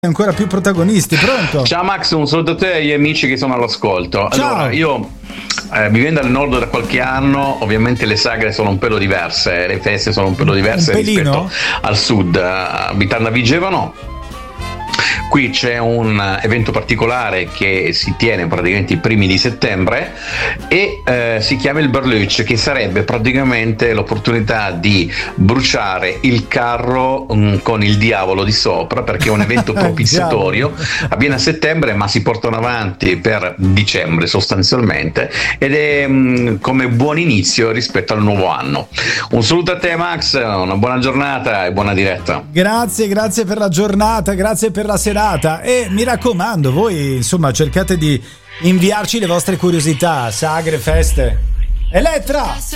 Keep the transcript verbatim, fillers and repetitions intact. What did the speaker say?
ancora più protagonisti. Pronto? Ciao Max, un saluto a te e agli amici che sono all'ascolto. Ciao. Allora, io eh, vivendo al nord da qualche anno, ovviamente le sagre sono un pelo diverse, le feste sono un pelo diverse un rispetto al sud. Abitando a Vigeva no. Qui c'è un evento particolare che si tiene praticamente i primi di settembre e eh, si chiama il Berluc, che sarebbe praticamente l'opportunità di bruciare il carro mh, con il diavolo di sopra, perché è un evento propiziatorio, avviene a settembre ma si portano avanti per dicembre sostanzialmente ed è mh, come buon inizio rispetto al nuovo anno. Un saluto a te Max, una buona giornata e buona diretta. Grazie, grazie per la giornata, grazie per la serata e mi raccomando, voi insomma cercate di inviarci le vostre curiosità, sagre, feste. Elettra!